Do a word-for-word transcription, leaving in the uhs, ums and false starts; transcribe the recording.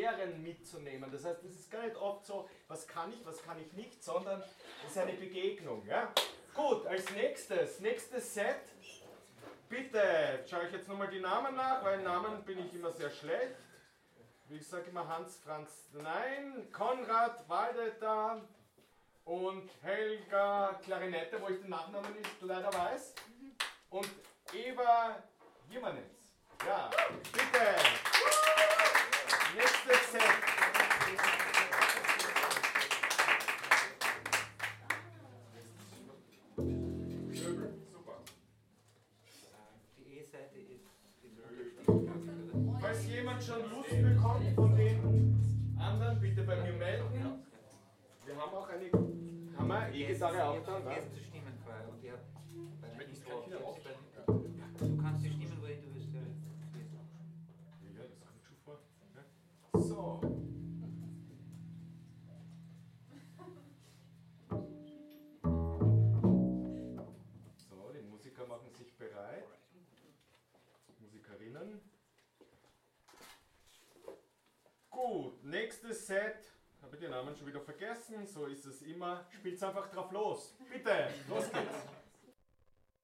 Lehren mitzunehmen. Das heißt, es ist gar nicht oft so, was kann ich, was kann ich nicht, sondern es ist eine Begegnung. Ja? Gut, als nächstes, nächstes Set. Bitte, schaue ich jetzt nochmal die Namen nach, weil Namen bin ich immer sehr schlecht. Wie ich sage immer Hans, Franz, nein, Konrad, Waldeta und Helga, Klarinette, wo ich den Nachnamen nicht leider weiß. Und Eva Jimenez. Ja, bitte. Nächstes Set. Super. Die E-Seite ist in Falls jemand schon Lust bekommt von den anderen, bitte bei mir melden. Wir haben auch eine, haben wir E-Gitarre auch da? Vergessen zu stimmen vorher. Und ich habe bei der Info, du kannst die stimmen, wohin du willst. Ja, Ja, das kommt schon vor. Ja. So. So, die Musiker machen sich bereit. Musikerinnen. Gut, nächstes Set. Habe ich den Namen schon wieder vergessen, so ist es immer. Spielt's einfach drauf los. Bitte, los geht's.